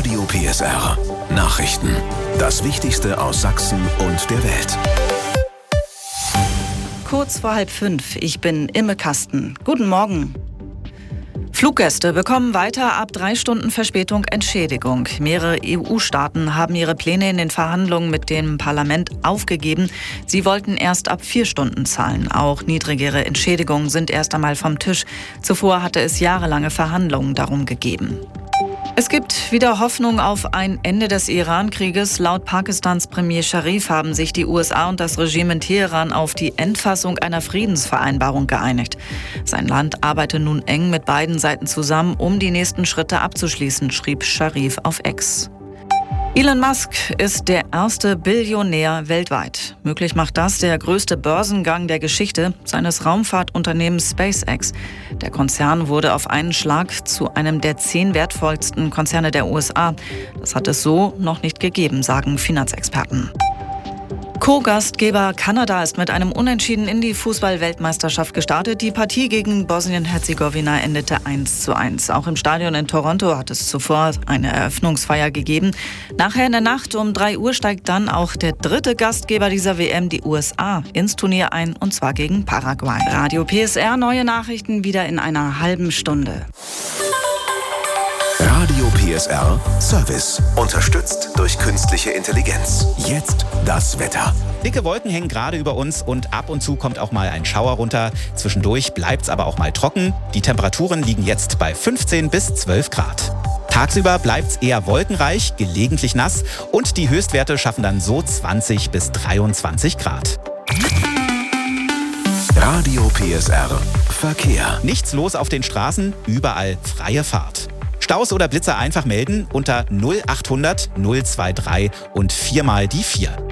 Radio PSR. Nachrichten. Das Wichtigste aus Sachsen und der Welt. Kurz vor 4:30. Ich bin Imme Kasten. Guten Morgen. Fluggäste bekommen weiter ab 3 Stunden Verspätung Entschädigung. Mehrere EU-Staaten haben ihre Pläne in den Verhandlungen mit dem Parlament aufgegeben. Sie wollten erst ab 4 Stunden zahlen. Auch niedrigere Entschädigungen sind erst einmal vom Tisch. Zuvor hatte es jahrelange Verhandlungen darum gegeben. Es gibt wieder Hoffnung auf ein Ende des Iran-Krieges. Laut Pakistans Premier Sharif haben sich die USA und das Regime in Teheran auf die Endfassung einer Friedensvereinbarung geeinigt. Sein Land arbeite nun eng mit beiden Seiten zusammen, um die nächsten Schritte abzuschließen, schrieb Sharif auf X. Elon Musk ist der erste Billionär weltweit. Möglich macht das der größte Börsengang der Geschichte seines Raumfahrtunternehmens SpaceX. Der Konzern wurde auf einen Schlag zu einem der 10 wertvollsten Konzerne der USA. Das hat es so noch nicht gegeben, sagen Finanzexperten. Co-Gastgeber Kanada ist mit einem Unentschieden in die Fußball-Weltmeisterschaft gestartet. Die Partie gegen Bosnien-Herzegowina endete 1:1. Auch im Stadion in Toronto hat es zuvor eine Eröffnungsfeier gegeben. Nachher in der Nacht um 3 Uhr steigt dann auch der dritte Gastgeber dieser WM, die USA, ins Turnier ein, und zwar gegen Paraguay. Radio PSR, neue Nachrichten wieder in einer halben Stunde. Radio PSR Service. Unterstützt durch künstliche Intelligenz. Jetzt das Wetter. Dicke Wolken hängen gerade über uns und ab und zu kommt auch mal ein Schauer runter. Zwischendurch bleibt's aber auch mal trocken. Die Temperaturen liegen jetzt bei 15 bis 12 Grad. Tagsüber bleibt's eher wolkenreich, gelegentlich nass und die Höchstwerte schaffen dann so 20 bis 23 Grad. Radio PSR Verkehr. Nichts los auf den Straßen, überall freie Fahrt. Staus oder Blitzer einfach melden unter 0800 023 und 4 mal die 4.